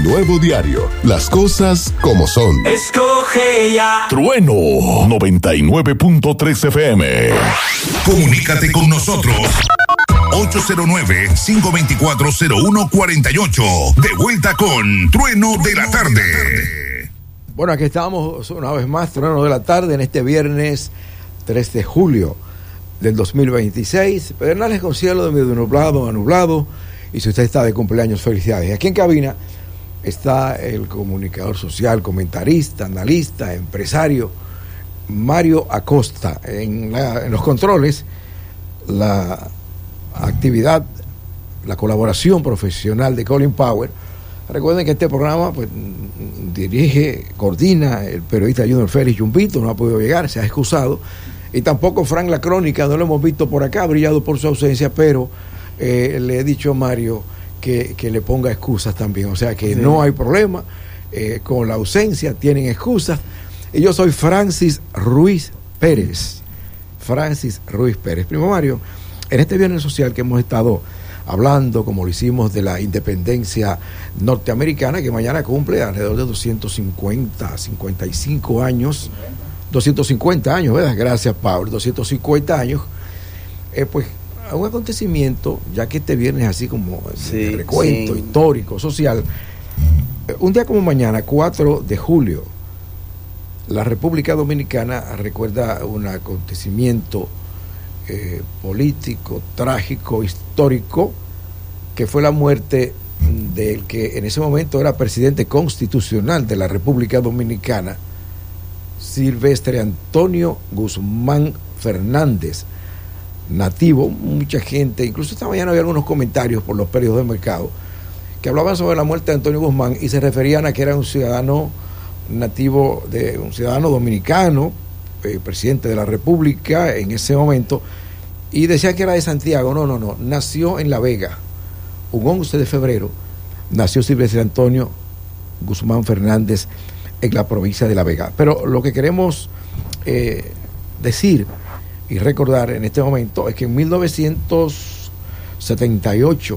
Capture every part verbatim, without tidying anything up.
nuevo diario. Las cosas como son. Escoge ya. Trueno noventa y nueve punto tres F M. Comunícate con nosotros. ocho cero nueve, cinco dos cuatro, cero uno cuatro ocho. De vuelta con Trueno de la Tarde. Bueno, aquí estamos una vez más, Trueno de la Tarde, en este viernes tres de julio del dos mil veintiséis. Pedernales con cielo de medio nublado a nublado. Y si usted está de cumpleaños, felicidades. Aquí en cabina está el comunicador social, comentarista, analista, empresario, Mario Acosta. En, la, en los controles, la actividad, la colaboración profesional de Colin Power. Recuerden que este programa pues dirige, coordina el periodista Junior Félix Yumbito, no ha podido llegar, se ha excusado, y tampoco Frank La Crónica, no lo hemos visto por acá, ha brillado por su ausencia, pero eh, le he dicho a Mario que, que le ponga excusas también, o sea que sí. No hay problema, eh, con la ausencia tienen excusas, y yo soy Francis Ruiz Pérez, Francis Ruiz Pérez. Primo Mario, en este viernes social que hemos estado hablando, como lo hicimos, de la independencia norteamericana, que mañana cumple alrededor de doscientos cincuenta, cincuenta y cinco años, doscientos cincuenta años, ¿verdad? Gracias, Pablo, doscientos cincuenta años, eh, pues un acontecimiento, ya que este viernes así como sí, de recuento sí. histórico, social, un día como mañana, cuatro de julio, la República Dominicana recuerda un acontecimiento Eh, político, trágico, histórico, que fue la muerte del que en ese momento era presidente constitucional de la República Dominicana, Silvestre Antonio Guzmán Fernández, nativo. Mucha gente, incluso esta mañana había algunos comentarios por los periódicos del mercado que hablaban sobre la muerte de Antonio Guzmán y se referían a que era un ciudadano nativo, de un ciudadano dominicano, Eh, presidente de la República en ese momento, y decía que era de Santiago. No, no, no, nació en La Vega, un once de febrero nació Silvestre Antonio Guzmán Fernández en la provincia de La Vega. Pero lo que queremos eh, decir y recordar en este momento es que en mil novecientos setenta y ocho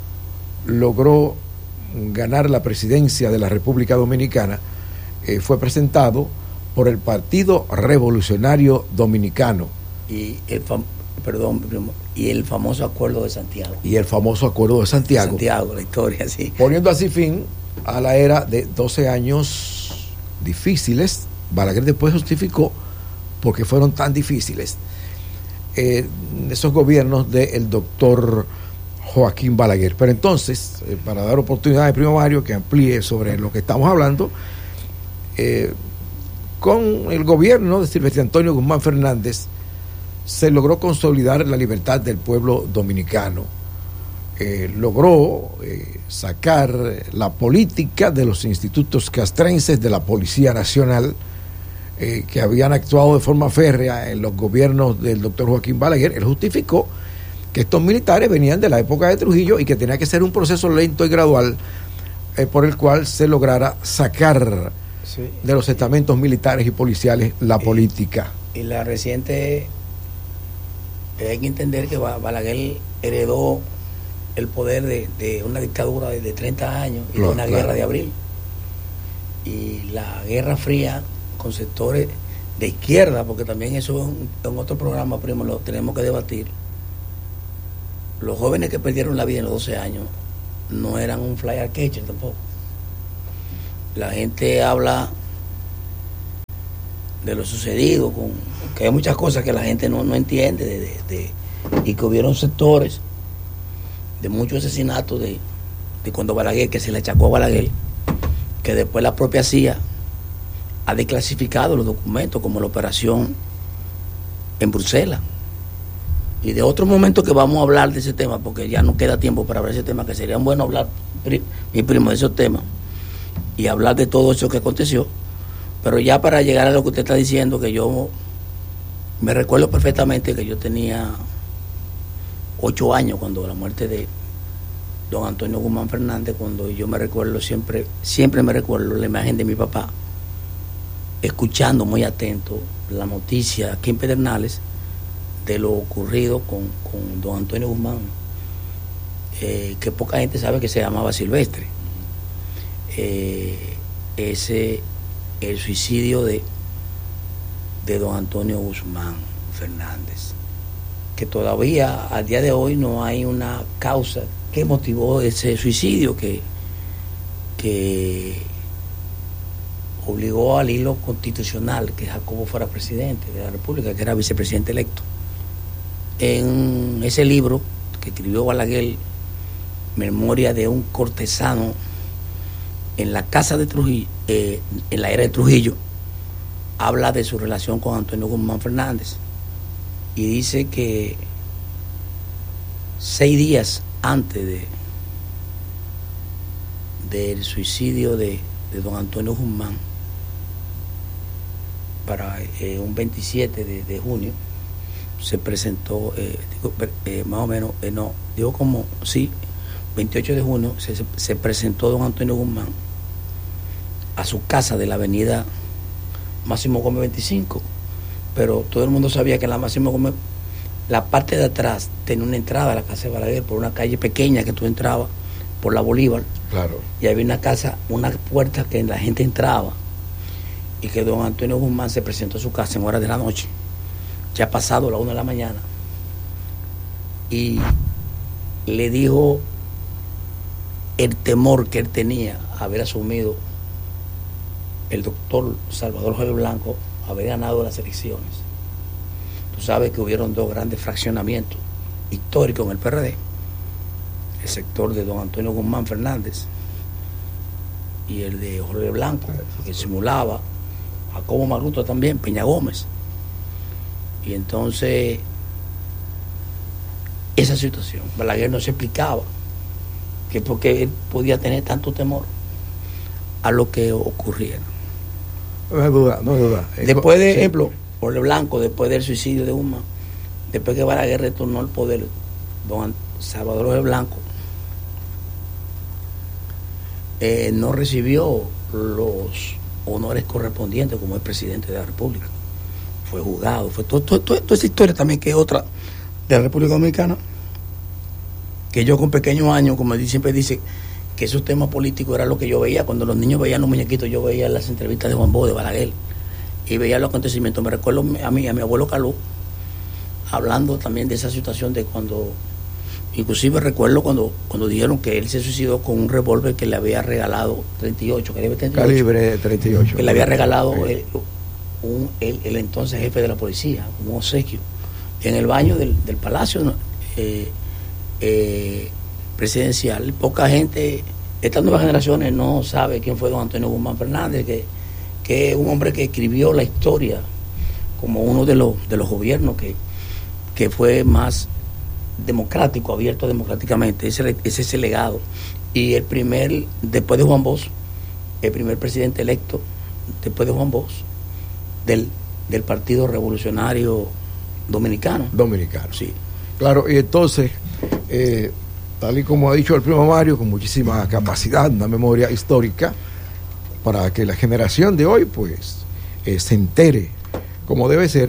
logró ganar la presidencia de la República Dominicana, eh, fue presentado por el Partido Revolucionario Dominicano. Y el, fam- perdón, y el famoso Acuerdo de Santiago. Y el famoso Acuerdo de Santiago. Santiago, la historia, sí. Poniendo así fin a la era de doce años difíciles. Balaguer después justificó por qué fueron tan difíciles eh, esos gobiernos del doctor Joaquín Balaguer. Pero entonces, eh, para dar oportunidad al primo Mario que amplíe sobre lo que estamos hablando, eh, con el gobierno de Silvestre Antonio Guzmán Fernández se logró consolidar la libertad del pueblo dominicano. Eh, logró eh, sacar la política de los institutos castrenses de la Policía Nacional, eh, que habían actuado de forma férrea en los gobiernos del doctor Joaquín Balaguer. Él justificó que estos militares venían de la época de Trujillo y que tenía que ser un proceso lento y gradual eh, por el cual se lograra sacar sí. de los estamentos militares y policiales la y, política. Y la reciente, hay que entender que Balaguer heredó el poder de, de una dictadura de, de treinta años y claro, de una guerra claro. de abril. Y la Guerra Fría con sectores de izquierda, porque también eso en otro programa, primo, lo tenemos que debatir. Los jóvenes que perdieron la vida en los doce años no eran un flyer catcher tampoco. La gente habla de lo sucedido, con que hay muchas cosas que la gente no, no entiende de, de, de, y que hubieron sectores de muchos asesinatos de, de cuando Balaguer, que se le achacó a Balaguer, que después la propia C I A ha desclasificado los documentos, como la operación en Bruselas. Y de otro momento que vamos a hablar de ese tema, porque ya no queda tiempo para hablar de ese tema, que sería bueno hablar, mi primo, de esos temas y hablar de todo eso que aconteció. Pero ya para llegar a lo que usted está diciendo, que yo me recuerdo perfectamente que yo tenía ocho años cuando la muerte de don Antonio Guzmán Fernández, cuando yo me recuerdo siempre, siempre me recuerdo la imagen de mi papá, escuchando muy atento la noticia aquí en Pedernales de lo ocurrido con, con don Antonio Guzmán, eh, que poca gente sabe que se llamaba Silvestre. eh, ese el suicidio de, de don Antonio Guzmán Fernández, que todavía al día de hoy no hay una causa que motivó ese suicidio, que, que obligó al hilo constitucional que Jacobo fuera presidente de la República, que era vicepresidente electo. En ese libro que escribió Balaguer, Memoria de un cortesano en la casa de Trujillo, eh, en la era de Trujillo, habla de su relación con Antonio Guzmán Fernández y dice que seis días antes de del suicidio de, de don Antonio Guzmán, para eh, un veintisiete de, de junio, se presentó, eh, digo, eh, más o menos, eh, no, digo como, sí, veintiocho de junio, se, se presentó don Antonio Guzmán a su casa de la avenida Máximo Gómez veinticinco, pero todo el mundo sabía que la Máximo Gómez, la parte de atrás tenía una entrada a la casa de Balaguer por una calle pequeña que tú entrabas por la Bolívar. Claro. Y había una casa, una puerta que la gente entraba, y que don Antonio Guzmán se presentó a su casa en horas de la noche, ya pasado la una de la mañana, y le dijo el temor que él tenía haber asumido el doctor Salvador Jorge Blanco, haber ganado las elecciones. Tú sabes que hubieron dos grandes fraccionamientos históricos en el P R D, el sector de don Antonio Guzmán Fernández y el de Jorge Blanco, que simulaba Jacobo Magluta también, Peña Gómez. Y entonces esa situación, Balaguer no se explicaba que porque él podía tener tanto temor a lo que ocurriera. No hay duda, no hay duda. Después de sí. ejemplo, Jorge Blanco, después del suicidio de Guzmán, después que Balaguer retornó al poder, don Salvador Jorge Blanco eh, no recibió los honores correspondientes como el presidente de la República. Fue juzgado, fue todo, todo, todo, toda esa historia también, que es otra de la República Dominicana, que yo con pequeños años, como siempre dice, que esos temas políticos era lo que yo veía. Cuando los niños veían los muñequitos, yo veía las entrevistas de Juan Bosch, de Balaguer, y veía los acontecimientos. Me recuerdo a mí, a mi abuelo Calú, hablando también de esa situación de cuando, inclusive recuerdo cuando, cuando dijeron que él se suicidó con un revólver que le había regalado treinta y ocho, calibre treinta y ocho, calibre treinta y ocho, que le había regalado el, un, el, el entonces jefe de la policía, un obsequio, en el baño del, del palacio eh, eh, presidencial. Poca gente, estas nuevas generaciones no sabe quién fue don Antonio Guzmán Fernández, que, que es un hombre que escribió la historia como uno de los, de los gobiernos que, que fue más democrático, abierto democráticamente. Ese, ese es el legado. Y el primer, después de Juan Bosch, el primer presidente electo, después de Juan Bosch, del, del Partido Revolucionario Dominicano. Dominicano. Sí. Claro, y entonces, eh, tal y como ha dicho el primo Mario, con muchísima capacidad, una memoria histórica, para que la generación de hoy, pues, eh, se entere como debe ser.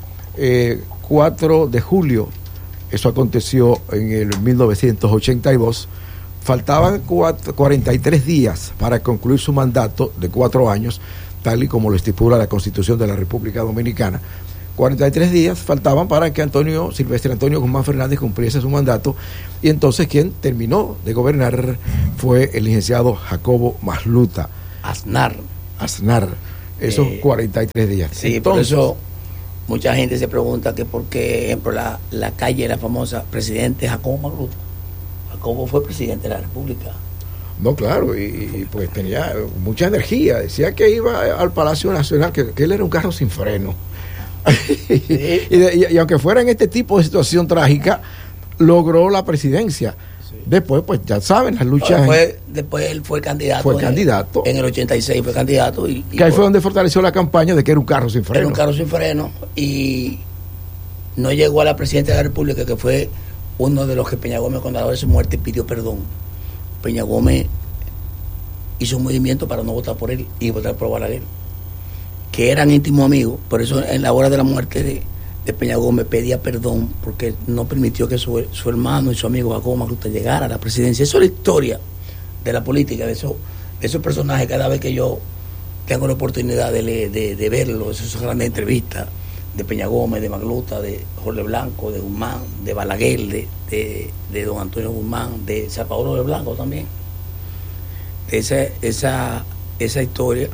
eh, cuatro de julio, eso aconteció en el mil novecientos ochenta y dos, faltaban cuatro, cuarenta y tres días para concluir su mandato de cuatro años, tal y como lo estipula la Constitución de la República Dominicana. cuarenta y tres días faltaban para que Antonio Silvestre Antonio Guzmán Fernández cumpliese su mandato, y entonces quien terminó de gobernar fue el licenciado Jacobo Magluta. Aznar. Aznar, esos eh, cuarenta y tres días. Sí, entonces, por eso mucha gente se pregunta que por qué, ejemplo, la, la calle, la famosa presidente Jacobo Magluta. Jacobo fue presidente de la República. No, claro, y, y pues tenía mucha energía. Decía que iba al Palacio Nacional, que, que él era un carro sin freno. Sí. y, de, y, y aunque fuera en este tipo de situación trágica, logró la presidencia. Sí. Después, pues ya saben, las luchas. Después, en, después él fue candidato. Fue en, candidato. En el ochenta y seis fue candidato. Y, y que ahí fue donde fortaleció la campaña de que era un carro sin freno. Era un carro sin freno. Y no llegó a la presidencia de la República, que fue uno de los que Peña Gómez, cuando de su muerte, pidió perdón. Peña Gómez hizo un movimiento para no votar por él y votar por Balaguer, que eran íntimos amigos. Por eso en la hora de la muerte de, de Peña Gómez pedía perdón, porque no permitió que su, su hermano y su amigo Jacobo Magluta llegara a la presidencia. Eso es la historia de la política, de eso Esos personajes, cada vez que yo tengo la oportunidad de, de, de verlos, esas grandes entrevistas de Peña Gómez, de Magluta, de Jorge Blanco, de Guzmán, de Balaguer, de, de, de don Antonio Guzmán, de San Paolo de Blanco también. Esa, esa, esa historia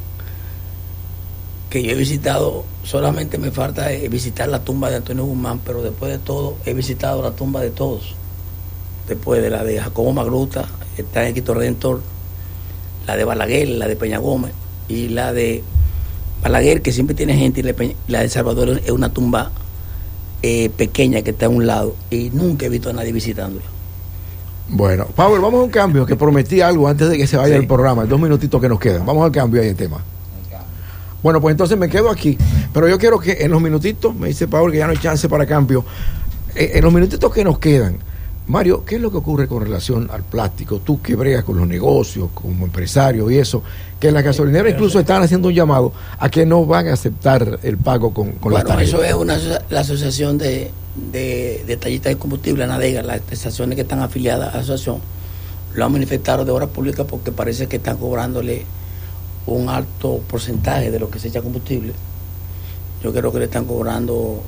que yo he visitado, solamente me falta visitar la tumba de Antonio Guzmán, pero después de todo he visitado la tumba de todos. Después de la de Jacobo Magluta, está en Cristo Redentor, la de Balaguer, la de Peña Gómez y la de Balaguer, que siempre tiene gente, y la, Peña, la de Salvador es una tumba eh, pequeña que está a un lado y nunca he visto a nadie visitándola. Bueno, Pablo, vamos a un cambio, que prometí algo antes de que se vaya sí. el programa, dos minutitos que nos quedan. Vamos al cambio ahí el tema. Bueno, pues entonces me quedo aquí, pero yo quiero que en los minutitos, me dice Pablo que ya no hay chance para cambio, eh, en los minutitos que nos quedan, Mario, ¿qué es lo que ocurre con relación al plástico? Tú que bregas con los negocios, como empresario y eso, que las gasolineras incluso están haciendo un llamado a que no van a aceptar el pago con, con bueno, las tarjetas. Eso es una, la asociación de, de, de tallistas de combustible, ANADEGA, las estaciones que están afiliadas a la asociación, lo han manifestado de obra pública porque parece que están cobrándole un alto porcentaje de lo que se echa combustible. Yo creo que le están cobrando,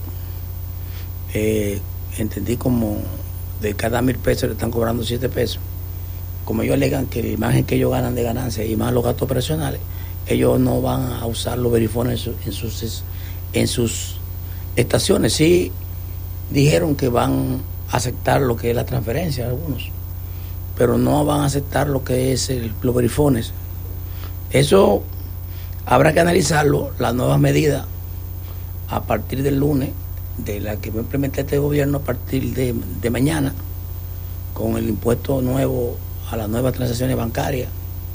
eh, entendí como de cada mil pesos le están cobrando siete pesos. Como ellos alegan que el margen que ellos ganan de ganancia y más los gastos operacionales, ellos no van a usar los verifones en sus, en sus estaciones. Sí dijeron que van a aceptar lo que es la transferencia, algunos, pero no van a aceptar lo que es el, los verifones. Eso habrá que analizarlo, las nuevas medidas a partir del lunes, de la que va a implementar este gobierno a partir de, de mañana, con el impuesto nuevo a las nuevas transacciones bancarias,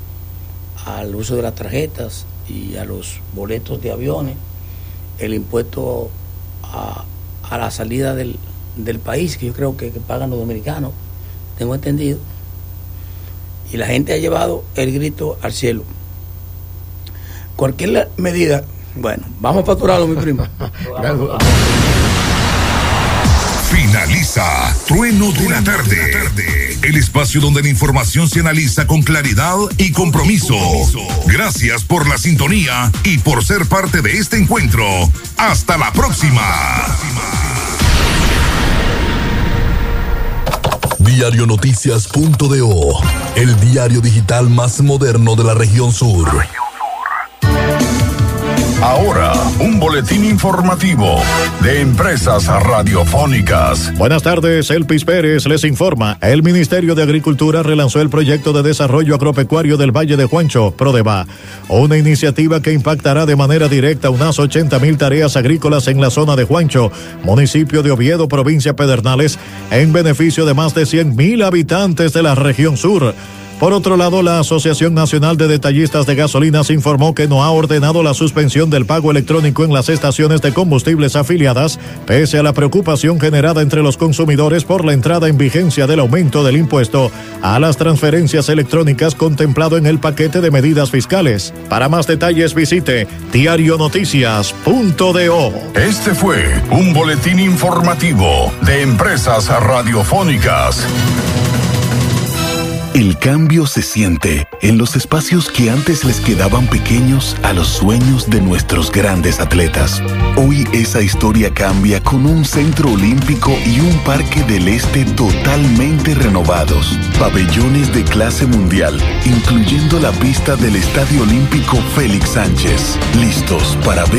al uso de las tarjetas y a los boletos de aviones, el impuesto a, a la salida del, del país, que yo creo que, que pagan los dominicanos, tengo entendido, y la gente ha llevado el grito al cielo. Cualquier medida, bueno, vamos a facturarlo, mi primo. Finaliza Trueno de la Tarde, el espacio donde la información se analiza con claridad y compromiso. Gracias por la sintonía y por ser parte de este encuentro. Hasta la próxima. Diario Noticias punto do, el diario digital más moderno de la región sur. Ahora, un boletín informativo de Empresas Radiofónicas. Buenas tardes, Elpis Pérez les informa. El Ministerio de Agricultura relanzó el proyecto de desarrollo agropecuario del Valle de Juancho, PRODEVA, una iniciativa que impactará de manera directa unas ochenta mil tareas agrícolas en la zona de Juancho, municipio de Oviedo, provincia Pedernales, en beneficio de más de cien mil habitantes de la región sur. Por otro lado, la Asociación Nacional de Detallistas de Gasolinas informó que no ha ordenado la suspensión del pago electrónico en las estaciones de combustibles afiliadas, pese a la preocupación generada entre los consumidores por la entrada en vigencia del aumento del impuesto a las transferencias electrónicas contemplado en el paquete de medidas fiscales. Para más detalles visite diario noticias punto do. Este fue un boletín informativo de Empresas Radiofónicas. El cambio se siente en los espacios que antes les quedaban pequeños a los sueños de nuestros grandes atletas. Hoy esa historia cambia con un centro olímpico y un parque del este totalmente renovados. Pabellones de clase mundial, incluyendo la pista del Estadio Olímpico Félix Sánchez. Listos para ver